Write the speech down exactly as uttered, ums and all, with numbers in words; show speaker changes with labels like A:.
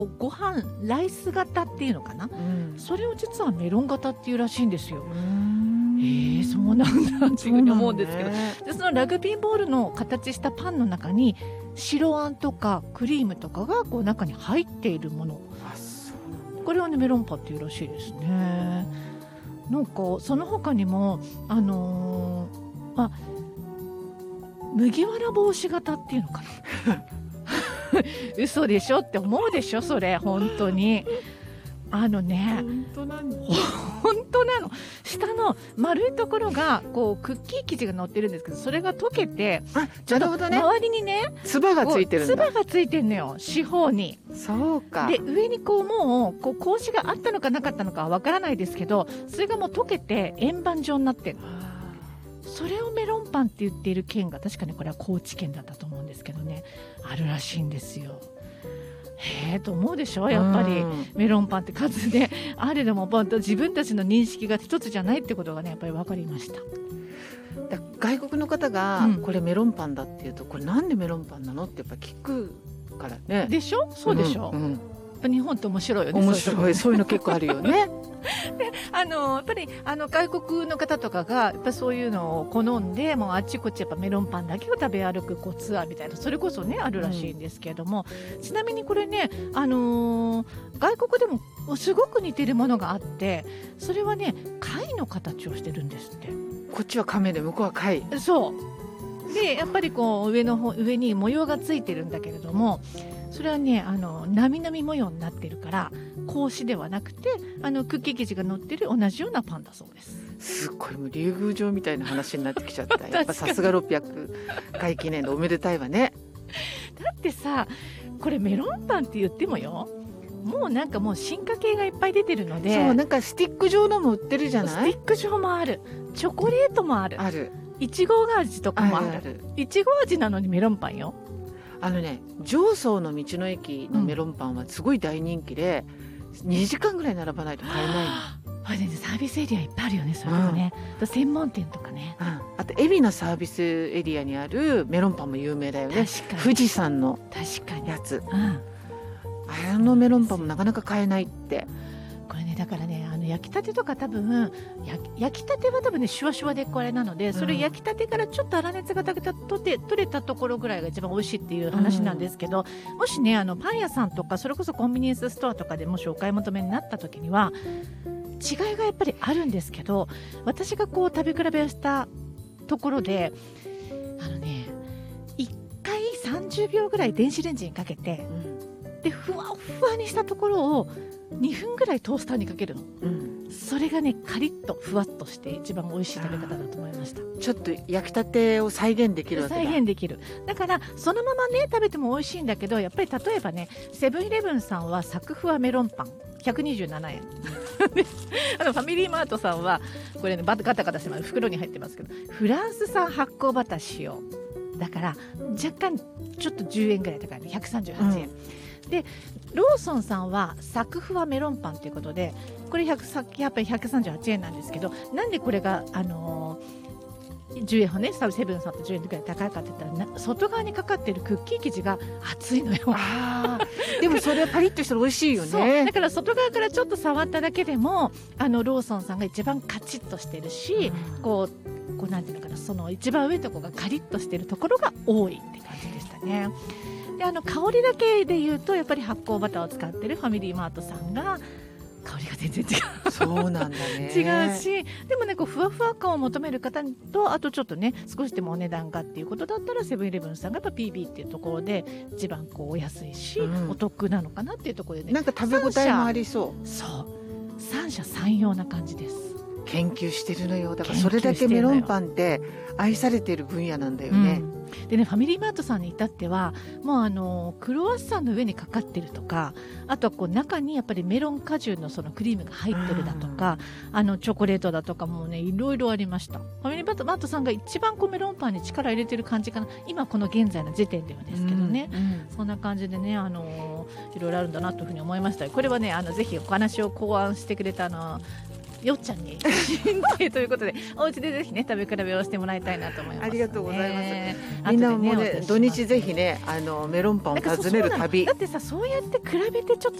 A: ご飯ライス型っていうのかな、うん、それを実はメロン型っていうらしいんですよ。えー、そうなんだっていうふうに思うんですけど、ね、でそのラグビーボールの形したパンの中に白あんとかクリームとかがこう中に入っているもの、これはねメロンパンっていうらしいですね。なんかその他にもあのー、まあ麦わら帽子型っていうのかな嘘でしょって思うでしょそれ本当に。あのね
B: 本当なんだ
A: 本当なの。下の丸いところがこうクッキー生地が乗ってるんですけど、それが溶けて、
B: あ、なるほどね、
A: 周りにね
B: つばがついてるんだ。
A: つばがついてるのよ、四方に。
B: そうか。
A: で上にこうもうこう格子があったのかなかったのかはわからないですけど、それがもう溶けて円盤状になってる。それをメロンパンって言っている県が確かにこれは高知県だったと思うんですけどね、あるらしいんですよ。へえと思うでしょやっぱりメロンパンって数であれでも自分たちの認識が一つじゃないってことがねやっぱり分かりました。
B: だ外国の方がこれメロンパンだっていうと、うん、これなんでメロンパンなのってやっぱ聞くからね。
A: でしょそうでしょ、うんうん、やっぱ日本って面白いよね。
B: 面白い、そういうの結構あるよね
A: であのやっぱりあの外国の方とかがやっぱそういうのを好んでもうあっちこっちやっぱメロンパンだけを食べ歩くこうツアーみたいな、それこそねあるらしいんですけれども、うん、ちなみにこれね、あのー、外国でもすごく似てるものがあって、それはね貝の形をしてるんですって。
B: こっちは亀で向こうは貝。
A: そうでやっぱりこう上の方上に模様がついてるんだけれども、それはねあのなみなみ模様になってるから格子ではなくてあのクッキー生地が乗ってる同じようなパンだそうです。
B: すっごいもう竜宮城みたいな話になってきちゃったやっぱさすがろっぴゃくかい記念でおめでたいわね。
A: だってさこれメロンパンって言ってもよ、もうなんかもう進化系がいっぱい出てるので。
B: そうなんかスティック状のも売ってるじゃない。
A: スティック状もある、チョコレートもある、
B: ある、
A: いちご味とかもある。
B: あるある。
A: いちご味なのにメロンパンよ。
B: あのね常総の道の駅のメロンパンはすごい大人気で、うん、にじかんぐらい並ばないと買えないの。
A: あれねサービスエリアいっぱいあるよね、そういうとこね、うん、専門店とかね、
B: うん、あと海老名サービスエリアにあるメロンパンも有名だよね。
A: 確かに
B: 富士山のやつ、うん、あのメロンパンもなかなか買えないって。
A: これねだからねあの焼きたてとか多分焼き、焼きたては多分ねシュワシュワでこれなので、それ焼きたてからちょっと粗熱が取れた取れたところぐらいが一番美味しいっていう話なんですけど、うん、もしねあのパン屋さんとかそれこそコンビニエンスストアとかでもしお買い求めになった時には違いがやっぱりあるんですけど、私がこう食べ比べをしたところであのねいっかいさんじゅうびょうぐらい電子レンジにかけて、うん、でふわふわにしたところをにふんぐらいトースターにかけるの、うん、それがねカリッとふわっとして一番美味しい食べ方だと思いました。
B: ちょっと焼きたてを再現できるわけだ。
A: 再現できる。だからそのままね食べても美味しいんだけど、やっぱり例えばねセブンイレブンさんはサクふわメロンパンひゃくにじゅうななえんあのファミリーマートさんはこれねバタガタガタしてます、袋に入ってますけどフランス産発酵バター使用だから若干ちょっとじゅうえんぐらい高いのひゃくさんじゅうはちえん、うん、でローソンさんはサクふわメロンパンということでこれ100やっぱりひゃくさんじゅうはちえんなんですけど、なんでこれがあのー、じゅうえんほねセブンさんとじゅうえんぐらい高いかって言ったら外側にかかってるクッキー生地が厚いのよ。
B: あでもそれはパリッとしたら美味しいよね。
A: そうだから外側からちょっと触っただけでもあのローソンさんが一番カチッとしてるし、うん、こうこうなんていうのかな、その一番上のところがカリッとしてるところが多いって感じでしたね。であの香りだけで言うとやっぱり発酵バターを使ってるファミリーマートさんが香りが全然違う。
B: そうなんだね。
A: 違うし、でもねこうふわふわ感を求める方とあとちょっとね少しでもお値段がっていうことだったらセブンイレブンさんがやっぱ ピービー っていうところで一番こうお安いし、うん、お得なのかなっていうところでね、
B: なんか食べ応えもありそう。
A: そう三者三様な感じです。
B: 研究してるのよ。だからそれだけメロンパンって愛されている分野なんだよね、
A: うん、でねファミリーマートさんに至ってはもうあのクロワッサンの上にかかってるとか、あとはこう中にやっぱりメロン果汁のそのクリームが入ってるだとか、あのチョコレートだとかもねいろいろありました。ファミリーマートさんが一番こうメロンパンに力入れてる感じかな、今この現在の時点ではですけどね、うんうん、そんな感じでねあのいろいろあるんだなというふうに思いました。これはねあのぜひお話を考案してくれたあのよっちゃんに進呈ということでお家でぜひね食べ比べをしてもらいたいなと思います、ね、
B: ありがとうございます。
A: み
B: みんなもね土日ぜひねあのメロンパンを訪ねる旅
A: だってさそうやって比べてちょっと